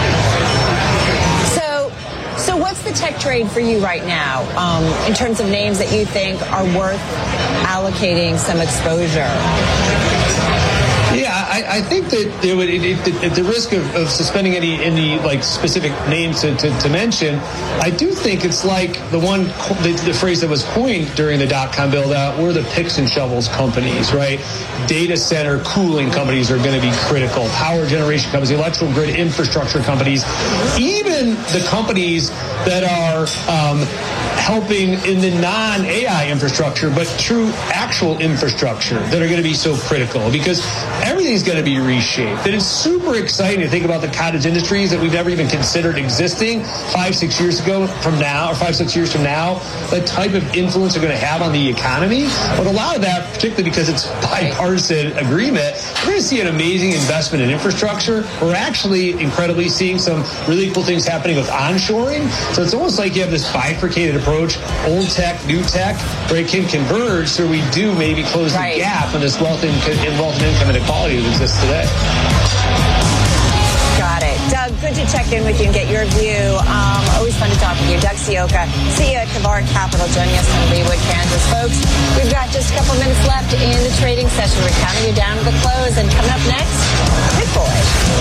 So, so what's the tech trade for you right now um, in terms of names that you think are worth allocating some exposure? Yeah, I, I think that it would, it, it, at the risk of, of suspending any any like specific names to, to, to mention, I do think it's like the one the, the phrase that was coined during the dot-com build-out were the picks and shovels companies, right? Data center cooling companies are going to be critical. Power generation companies, electrical grid infrastructure companies, even the companies that are um, helping in the non-A I infrastructure, but true actual infrastructure that are going to be so critical, because everything's going to be reshaped. And it's super exciting to think about the cottage industries that we've never even considered existing five, six years ago from now, or five, six years from now, the type of influence they're going to have on the economy. But a lot of that, particularly because it's bipartisan agreement, we're going to see an amazing investment in infrastructure. We're actually incredibly seeing some really cool things happening with onshoring. So it's almost like you have this bifurcated approach, old tech, new tech, where it can converge so we do maybe close right. the gap on this wealth and, wealth and income inequality that exists today. Got it. Doug, good to check in with you and get your view. Um, always fun to talk with you. Doug Sioka, C E O at Kavar Capital, joining us from Leawood, Kansas. Folks, we've got just a couple minutes left in the trading session. We're counting you down to the close. And coming up next, Big Boy.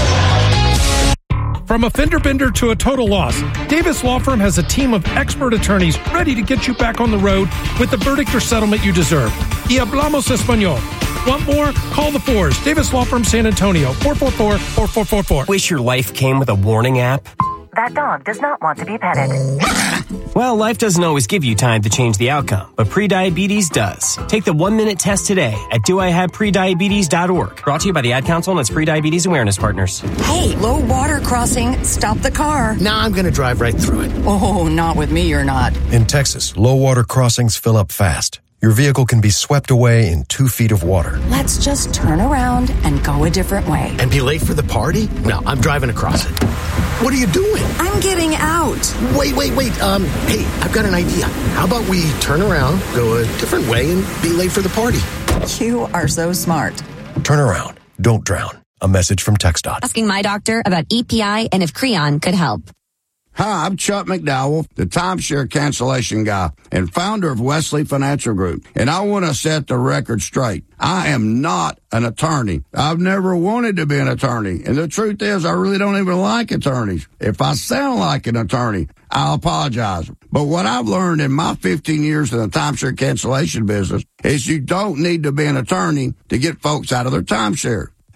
From a fender bender to a total loss, Davis Law Firm has a team of expert attorneys ready to get you back on the road with the verdict or settlement you deserve. Y hablamos español. Want more? Call the Fours. Davis Law Firm San Antonio, four four four, four four four four. Wish your life came with a warning app? That dog does not want to be petted. Well, life doesn't always give you time to change the outcome, but prediabetes does. Take the one-minute test today at do I have prediabetes dot org. Brought to you by the Ad Council and its Prediabetes Awareness Partners. Hey, low water crossing. Stop the car. Nah, I'm going to drive right through it. Oh, not with me, you're not. In Texas, low water crossings fill up fast. Your vehicle can be swept away in two feet of water. Let's just turn around and go a different way. And be late for the party? No, I'm driving across it. What are you doing? I'm getting out. Wait, wait, wait. Um, hey, I've got an idea. How about we turn around, go a different way, and be late for the party? You are so smart. Turn around. Don't drown. A message from TxDOT. Asking my doctor about E P I and if Creon could help. Hi, I'm Chuck McDowell, the timeshare cancellation guy and founder of Wesley Financial Group. And I want to set the record straight. I am not an attorney. I've never wanted to be an attorney. And the truth is, I really don't even like attorneys. If I sound like an attorney, I'll apologize. But what I've learned in my fifteen years in the timeshare cancellation business is you don't need to be an attorney to get folks out of their timeshare.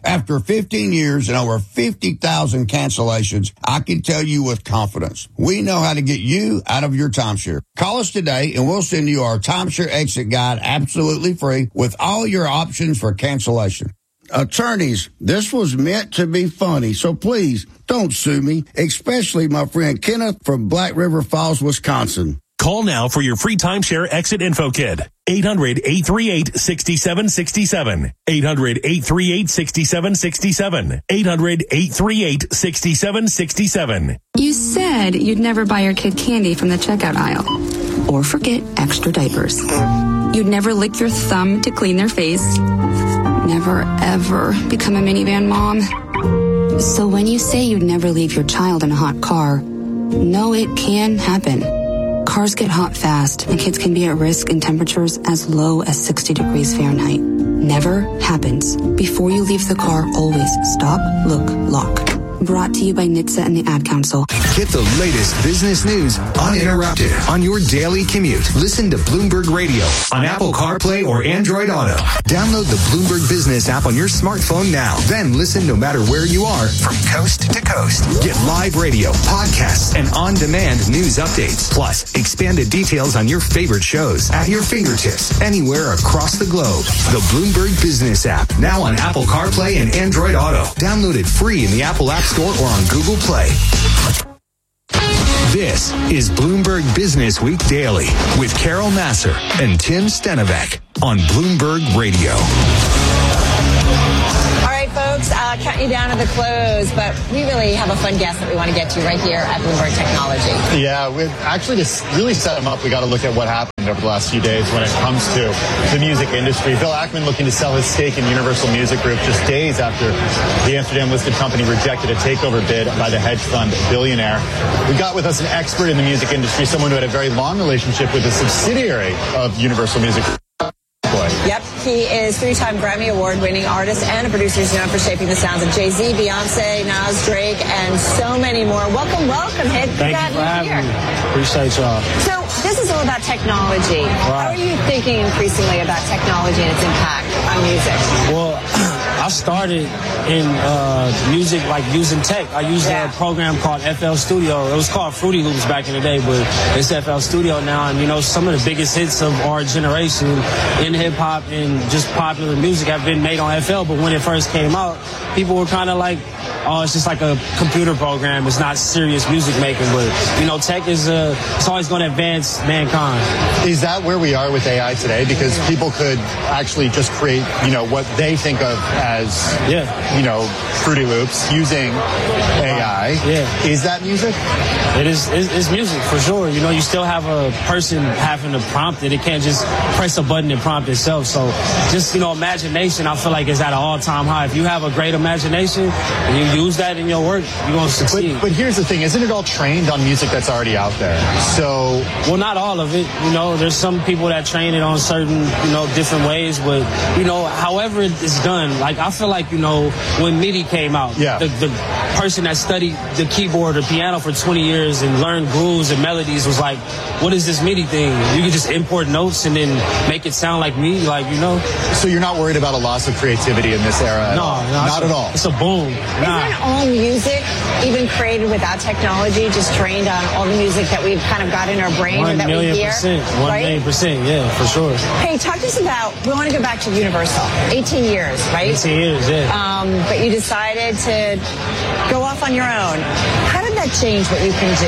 After fifteen years and over fifty thousand cancellations, I can tell you with confidence, we know how to get you out of your timeshare. Call us today and we'll send you our timeshare exit guide absolutely free with all your options for cancellation. Attorneys, this was meant to be funny, so please don't sue me, especially my friend Kenneth from Black River Falls, Wisconsin. Call now for your free timeshare exit info kit. eight hundred, eight three eight, six seven six seven. eight hundred, eight three eight, six seven six seven. eight hundred, eight three eight, six seven six seven. You said you'd never buy your kid candy from the checkout aisle. Or forget extra diapers. You'd never lick your thumb to clean their face. Never, ever become a minivan mom. So when you say you'd never leave your child in a hot car, no, it can happen. Cars get hot fast, and kids can be at risk in temperatures as low as sixty degrees Fahrenheit. Never happens. Before you leave the car, always stop, look, lock. Brought to you by N H T S A and the Ad Council. Get the latest business news uninterrupted on your daily commute. Listen to Bloomberg Radio on Apple CarPlay or Android Auto. Download the Bloomberg Business app on your smartphone now. Then listen no matter where you are from coast to coast. Get live radio, podcasts, and on-demand news updates. Plus, expanded details on your favorite shows at your fingertips anywhere across the globe. The Bloomberg Business app, now on Apple CarPlay and Android Auto. Download it free in the Apple App Store or on Google Play. This is Bloomberg Business Week Daily with Carol Nasser and Tim Stenovec on Bloomberg Radio. All right, folks, uh, counting you down to the close, but we really have a fun guest that we want to get to right here at Bloomberg Technology. Yeah, we actually just really set him up. We got to look at what happened over the last few days when it comes to the music industry. Bill Ackman looking to sell his stake in Universal Music Group just days after the Amsterdam-listed company rejected a takeover bid by the hedge fund billionaire. We got with us an expert in the music industry, someone who had a very long relationship with a subsidiary of Universal Music Group. Yep, he is three-time Grammy Award-winning artist and a producer who's known for shaping the sounds of Jay-Z, Beyonce, Nas, Drake, and so many more. Welcome, welcome, Hit. Thank you for having me. Appreciate y'all. So this is all about technology. Right. How are you thinking increasingly about technology and its impact on music? Well, I started in uh, music, like using tech. I used yeah. a program called F L Studio. It was called Fruity Loops back in the day, but it's F L Studio now. And, you know, some of the biggest hits of our generation in hip-hop and just popular music have been made on F L. But when it first came out, people were kind of like, oh, it's just like a computer program. It's not serious music making. But, you know, tech is uh, it's always going to advance mankind. Is that where we are with A I today? Because people could actually just create, you know, what they think of as, yeah. you know, Fruity Loops using A I. Yeah. Is that music? It is. It's, it's music for sure. You know, you still have a person having to prompt it. It can't just press a button and prompt itself. So just, you know, imagination, I feel like is at an all-time high. If you have a great imagination and you use that in your work, you're going to succeed. But, but here's the thing. Isn't it all trained on music that's already out there? So, well, not all of it. You know, there's some people that train it on certain, you know, different ways. But, you know, however it's done, like, I feel like, you know, when MIDI came out, yeah. the, the person that studied the keyboard or piano for twenty years and learned grooves and melodies was like, what is this MIDI thing? You can just import notes and then make it sound like me, like, you know. So you're not worried about a loss of creativity in this era? At no, all? no, not a, at all. It's a boom. Nah. Isn't all music even created without technology, just trained on all the music that we've kind of got in our brain One or that million we hear? Percent. One right? million percent, yeah, for sure. Hey, talk to us about, we want to go back to Universal. eighteen years, right? eighteen years, yeah. Um, but you decided to go off on your own. How did that change what you can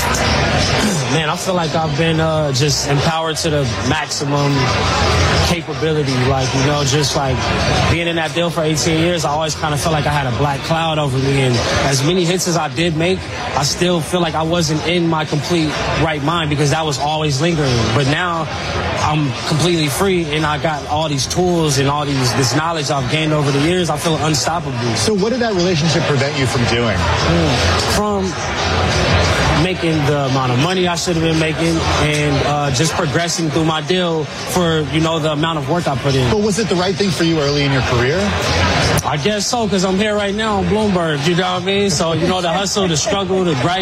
do? Man, I feel like I've been uh, just empowered to the maximum capability. Like, you know, just like being in that deal for eighteen years, I always kind of felt like I had a black cloud over me. And as many hits as I did make, I still feel like I wasn't in my complete right mind because that was always lingering. But now I'm completely free and I got all these tools and all these this knowledge I've gained over the years. I feel unstoppable. So what did that relationship prevent you from doing? Mm, from making the amount of money I should have been making and uh, just progressing through my deal for, you know, the amount of work I put in. But was it the right thing for you early in your career? I guess so, because I'm here right now on Bloomberg, you know what I mean? So, you know, the hustle, the struggle, the gripe,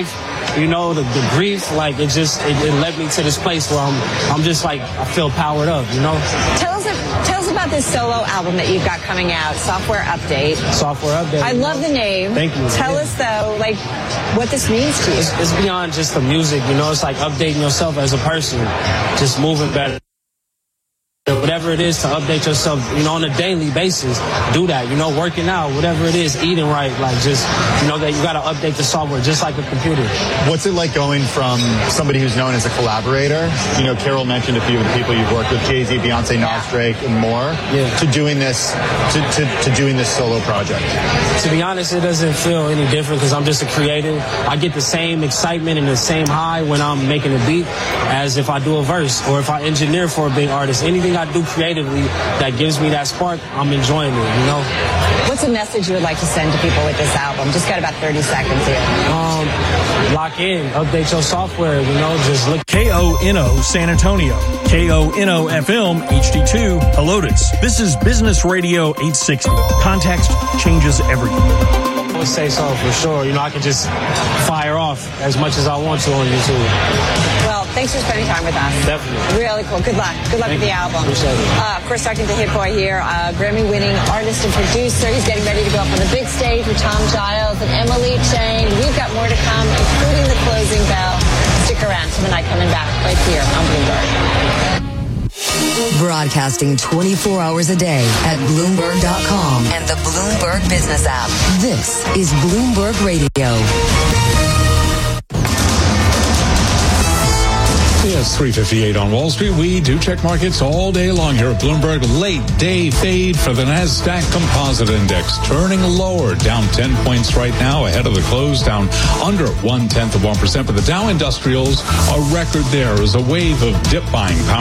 you know, the, the grief, like it just, it, it led me to this place where I'm, I'm just like, I feel powered up, you know? Tell us, tell us about this solo album that you've got coming out, Software Update. Software Update. I love the name. Thank you. Tell yeah. us though, like, what this means to you. It's, it's beyond just the music, you know, it's like updating yourself as a person, just moving better. Whatever it is to update yourself, you know, on a daily basis, do that, you know, working out, whatever it is, eating right, like just, you know, that you got to update the software just like a computer. What's it like going from somebody who's known as a collaborator, you know, Carol mentioned a few of the people you've worked with, Jay-Z, Beyonce, Nas, Drake, and more, yeah. to doing this, to, to, to doing this solo project? To be honest, it doesn't feel any different because I'm just a creative. I get the same excitement and the same high when I'm making a beat as if I do a verse or if I engineer for a big artist. Anything I do creatively that gives me that spark, I'm enjoying it, you know? What's a message you would like to send to people with this album? Just got about thirty seconds here. Um, lock in, update your software, you know, just look. K O N O San Antonio, K O N O F M H D two Helotes. This is Business Radio eight sixty. Context changes everything. I would say so for sure. You know, I can just fire off as much as I want to on YouTube. Well, thanks for spending time with us. Definitely. Really cool. Good luck. Good luck Thank with the you. album. Appreciate it. Uh, of course, talking to Hit Boy here, uh, Grammy-winning artist and producer. He's getting ready to go up on the big stage with Tom Giles and Emily Chang. We've got more to come, including the closing bell. Stick around. Tim and I coming back right here on Bloomberg. Broadcasting twenty-four hours a day at Bloomberg dot com and the Bloomberg Business app. This is Bloomberg Radio. Yes, three fifty-eight on Wall Street. We do check markets all day long here at Bloomberg. Late day fade for the NASDAQ Composite Index, turning lower, down ten points right now, ahead of the close, down under one-tenth of one percent. But the Dow Industrials, a record there, is a wave of dip buying power.